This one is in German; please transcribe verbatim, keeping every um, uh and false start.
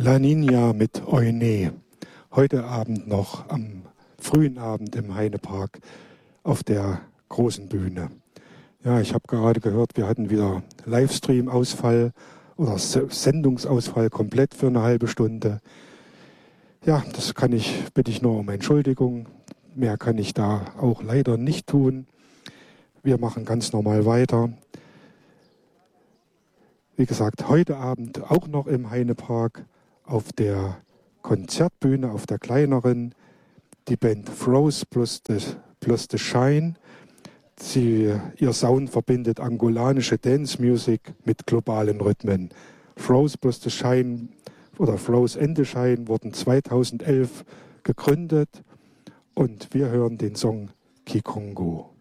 La Niña mit Oine. Heute Abend noch, am frühen Abend im Heinepark auf der großen Bühne. Ja, ich habe gerade gehört, wir hatten wieder Livestream-Ausfall oder Sendungsausfall komplett für eine halbe Stunde. Ja, das kann ich, bitte ich nur um Entschuldigung. Mehr kann ich da auch leider nicht tun. Wir machen ganz normal weiter. Wie gesagt, heute Abend auch noch im Heinepark auf der Konzertbühne, auf der kleineren, die Band Froze plus The, plus The Shine. Sie, ihr Sound verbindet angolanische Dance Music mit globalen Rhythmen. Froze plus The Shine oder Froze and The Shine wurden zweitausendelf gegründet und wir hören den Song Kikongo.